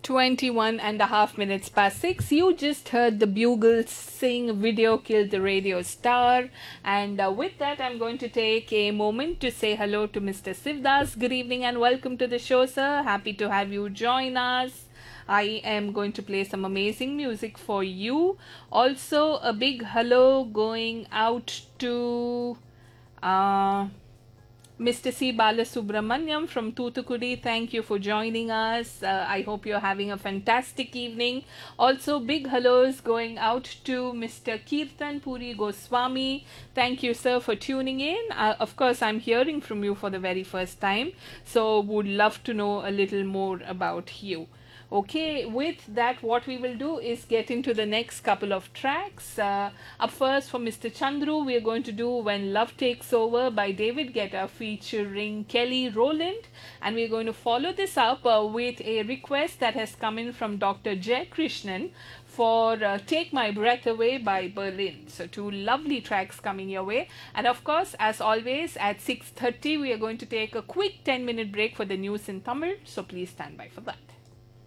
21 and a half minutes past 6. You just heard the Bugles sing Video Killed the Radio Star. And with that, I'm going to take a moment to say hello to Mr. Sivdas. Good evening and welcome to the show, sir. Happy to have you join us. I am going to play some amazing music for you. Also, a big hello going out to Mr. C. Balasubramanyam from Thoothukudi. Thank you for joining us. I hope you're having a fantastic evening. Also, big hellos going out to Mr. Kirtan Puri Goswami. Thank you, sir, for tuning in. Of course, I'm hearing from you for the very first time, so would love to know a little more about you. Okay, with that, what we will do is get into the next couple of tracks. Up first, for Mr. Chandru, we are going to do When Love Takes Over by David Guetta featuring Kelly Rowland. And we are going to follow this up with a request that has come in from Dr. Jay Krishnan for Take My Breath Away by Berlin. So two lovely tracks coming your way. And of course, as always, at 6:30, we are going to take a quick 10-minute break for the news in Tamil. So please stand by for that.